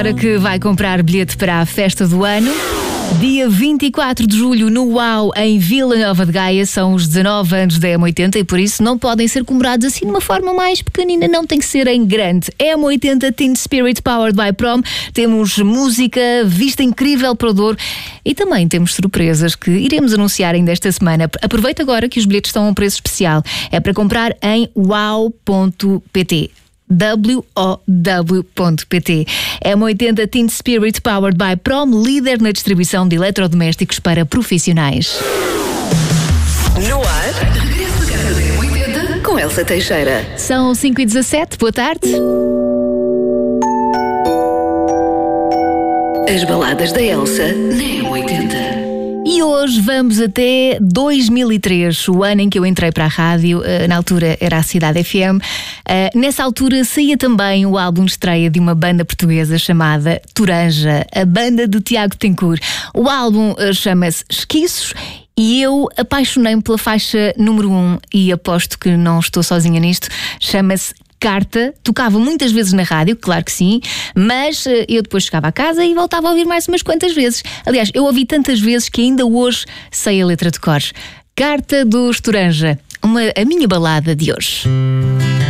Para que vai comprar bilhete para a festa do ano. Dia 24 de julho no UAU, em Vila Nova de Gaia, são os 19 anos da M80 e por isso não podem ser comemorados assim de uma forma mais pequenina, não tem que ser em grande. M80 Teen Spirit Powered by Prom, temos música, vista incrível para o Douro e também temos surpresas que iremos anunciar ainda esta semana. Aproveita agora que os bilhetes estão a um preço especial, é para comprar em wow.pt. wow.pt. M80 Teen Spirit Powered by Prom, líder na distribuição de eletrodomésticos para profissionais. No ar, regresso da M80 com Elsa Teixeira. São 5h17, boa tarde. As baladas da Elsa na M80. E hoje vamos até 2003, o ano em que eu entrei para a rádio, na altura era a Cidade FM. Nessa altura saía também o álbum de estreia de uma banda portuguesa chamada Toranja, a banda de Tiago Betancourt. O álbum chama-se Esquiços e eu apaixonei-me pela faixa número 1 e aposto que não estou sozinha nisto, chama-se Carta. Tocava muitas vezes na rádio, claro que sim, mas eu depois chegava a casa e voltava a ouvir mais umas quantas vezes. Aliás, eu ouvi tantas vezes que ainda hoje sei a letra de cor. Carta dos Toranja, a minha balada de hoje.